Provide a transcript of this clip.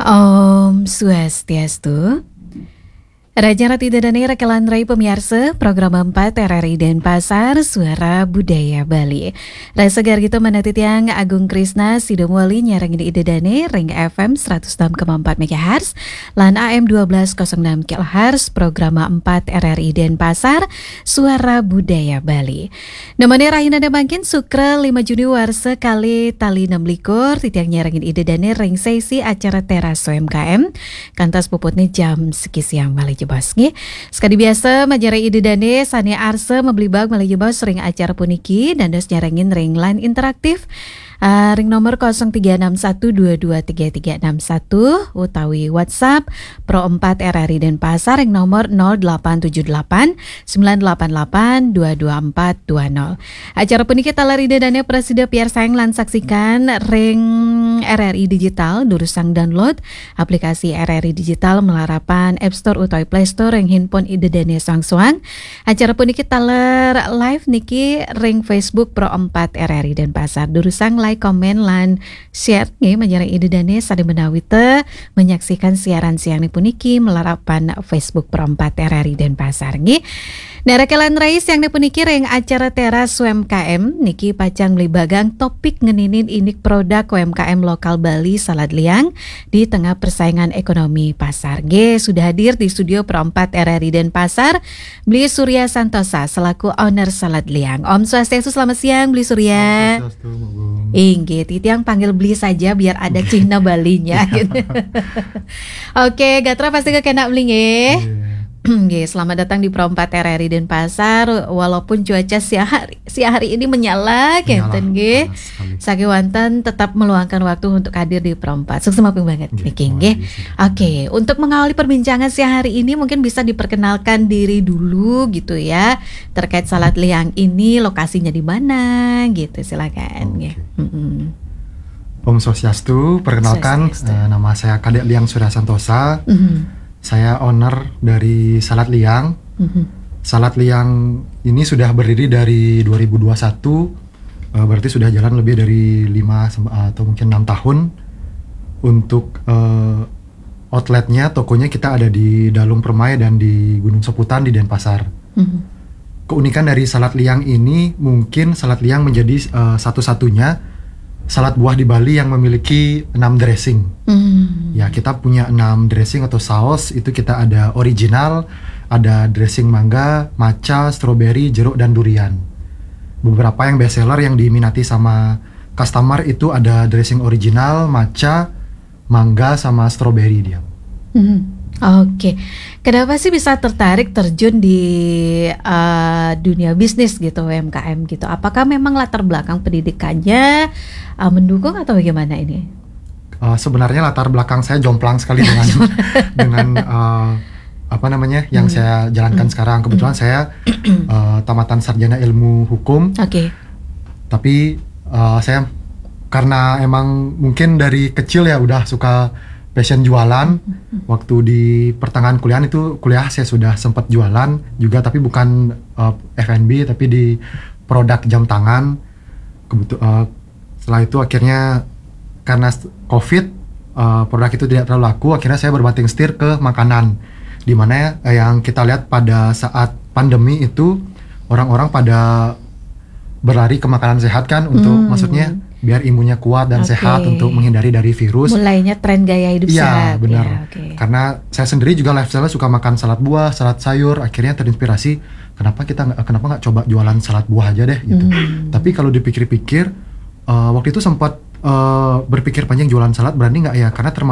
Om Swastiastu. Raja Rati Dadane Rekelan Rai Pemirsa Program 4 RRI Denpasar Suara Budaya Bali. Rasa segar gitu menati tiang Agung Krisna Sidomwali nyarang ini Idedane Ring FM 106,4 MHz lan AM 1206 kHz Program 4 RRI Denpasar Suara Budaya Bali. Namanya Rahina Damangkin Sukra 5 Juni Warsa kali tali 6 likur titiang nyarang ini Idedane Ring sesi acara teras UMKM kantas puputnya jam seki siang Bali jebas nge. Sekali biasa majarai Idedane Sania Arsa membeli bag Bali jebas ring acara puniki dan dos nyarengin ring line interaktif. Ring nomor 0361223361 utawi WhatsApp Pro 4 RRI Denpasar ring nomor 0878 988 22420. Acara puniki talari Idedane Presida Piar Sayang lan saksikan ring RRI Digital durusang download aplikasi RRI Digital melarapan App Store utawi Play Store ring handphone Idedane suang-suang. Acara puniki taler live niki ring Facebook Pro 4 RRI Denpasar durusang like, komen lan share nggih menjarang Idedane sade menawite menyaksikan siaran siang puniki melarapan Facebook Pro 4 RRI Denpasar nggih. Nerekelan rais yang puniki ring acara teras UMKM niki pacang beli bagang topik ngeninin inik produk UMKM lokal Bali Salad Liang di tengah persaingan ekonomi pasar. G sudah hadir di studio Pro 4 RRI Denpasar Bli Surya Santosa selaku owner Salad Liang. Om Swastiastu, selamat siang Bli Surya. Om Swastiastu, Mbak. Inggit, itu yang panggil Bli saja biar ada Cina Balinya gitu. Oke, Gatra pasti kekena Bli nggih. Oke, selamat datang di Pro 4 RRI Denpasar. Walaupun cuaca siang hari ini menyala kenten nggih. Sake wanten tetap meluangkan waktu untuk hadir di Pro 4. Sukses mampir banget niki nggih. Oke, untuk mengawali perbincangan siang hari ini mungkin bisa diperkenalkan diri dulu gitu ya. Terkait Salad Liang ini lokasinya di mana gitu, silakan nggih. Om Swastiastu, perkenalkan nama saya Kadek Liang Surya Santosa. Saya owner dari Salad Liang. Salad Liang ini sudah berdiri dari 2021, berarti sudah jalan lebih dari 5 atau mungkin 6 tahun. Untuk outletnya, tokonya kita ada di Dalung Permai dan di Gunung Seputan di Denpasar. Keunikan dari Salad Liang ini mungkin Salad Liang menjadi satu-satunya salad buah di Bali yang memiliki 6 dressing. Ya, kita punya 6 dressing atau saus. Itu kita ada original, ada dressing mangga, matcha, strawberry, jeruk, dan durian. Beberapa yang best seller yang diminati sama customer itu ada dressing original, matcha, mangga, sama strawberry dia. Oke, kenapa sih bisa tertarik terjun di dunia bisnis gitu, UMKM gitu? Apakah memang latar belakang pendidikannya mendukung atau bagaimana ini? Sebenarnya latar belakang saya jomplang sekali dengan apa namanya yang saya jalankan sekarang. Kebetulan saya tamatan sarjana ilmu hukum. Tapi saya karena emang mungkin dari kecil ya udah suka passion jualan. Waktu di pertengahan kuliah saya sudah sempat jualan juga, tapi bukan F&B tapi di produk jam tangan. Setelah itu akhirnya karena COVID produk itu tidak terlalu laku, akhirnya saya berbanting setir ke makanan, dimana yang kita lihat pada saat pandemi itu orang-orang pada berlari ke makanan sehat kan, untuk maksudnya biar imunnya kuat dan sehat untuk menghindari dari virus. Mulainya tren gaya hidup sehat. Iya benar. Karena saya sendiri juga lifestyle suka makan salad buah, salad sayur. Akhirnya terinspirasi, kenapa nggak coba jualan salad buah aja deh gitu. Tapi kalau dipikir-pikir waktu itu sempat berpikir panjang jualan salad berani nggak ya, karena